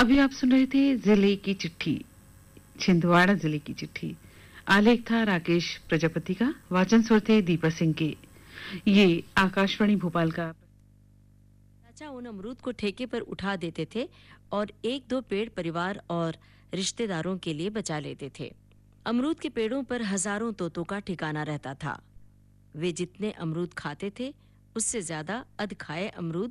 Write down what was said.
अभी आप सुन रहे थे जिले की चिट्ठी, छिंदवाड़ा जिले की चिट्ठी। आलेख था राकेश प्रजापति का, वाचन स्वर थे दीपा सिंह के। ये आकाशवाणी भोपाल का। चाचा उन अमरूद को ठेके पर उठा देते थे और एक दो पेड़ परिवार और रिश्तेदारों के लिए बचा लेते थे। अमरूद के पेड़ों पर हजारों तोतों का ठिकाना रहता था। वे जितने अमरूद खाते थे, उससे ज्यादा अधखाए अमरूद